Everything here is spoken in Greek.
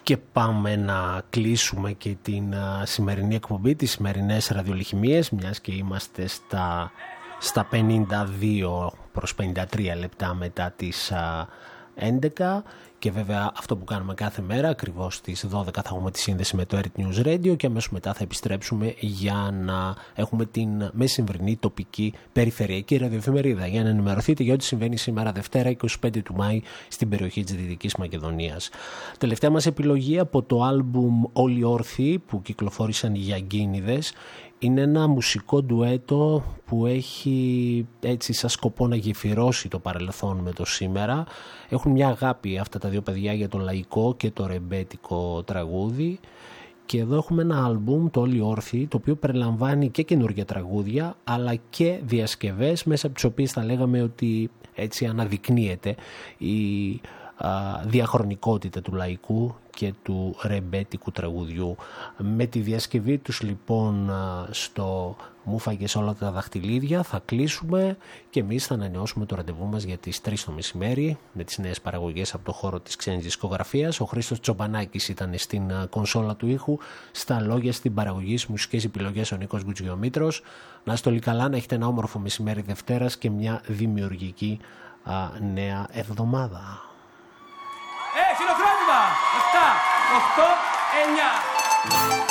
Και πάμε να κλείσουμε και την σημερινή εκπομπή, τις σημερινές ραδιολιχημίες, μιας και είμαστε στα 52 προς 53 λεπτά μετά τις 11. Και βέβαια αυτό που κάνουμε κάθε μέρα, ακριβώς στις 12 θα έχουμε τη σύνδεση με το Earth News Radio και αμέσως μετά θα επιστρέψουμε για να έχουμε την μεσημβρινή τοπική περιφερειακή ραδιοεφημερίδα για να ενημερωθείτε για ό,τι συμβαίνει σήμερα Δευτέρα 25 του Μάη στην περιοχή της Δυτικής Μακεδονίας. Τελευταία μας επιλογή από το άλμπουμ Όλοι Όρθιοι που κυκλοφόρησαν οι Γιαγκίνιδες. Είναι ένα μουσικό ντουέτο που έχει έτσι σαν σκοπό να γεφυρώσει το παρελθόν με το σήμερα. Έχουν μια αγάπη αυτά τα δύο παιδιά για το λαϊκό και το ρεμπέτικο τραγούδι. Και εδώ έχουμε ένα άλμπουμ, το Όλοι Όρθιοι, το οποίο περιλαμβάνει και καινούργια τραγούδια αλλά και διασκευές μέσα από τις οποίες θα λέγαμε ότι έτσι αναδεικνύεται η διαχρονικότητα του λαϊκού και του ρεμπέτικου τραγουδιού. Με τη διασκευή τους λοιπόν στο «Μου φάγες όλα τα δαχτυλίδια» θα κλείσουμε και εμείς θα ανανεώσουμε το ραντεβού μας για τις 3 το μεσημέρι με τις νέες παραγωγές από το χώρο της ξένης δισκογραφίας. Ο Χρήστος Τσομπανάκης ήταν στην κονσόλα του ήχου, στα λόγια, στην παραγωγή, στις μουσικές επιλογές ο Νίκος Γκουτζιομήτρος. Να είστε όλοι καλά, να έχετε ένα όμορφο μεσημέρι Δευτέρας και μια δημιουργική νέα εβδομάδα. Χειροκρότημα! 7, 8, 9.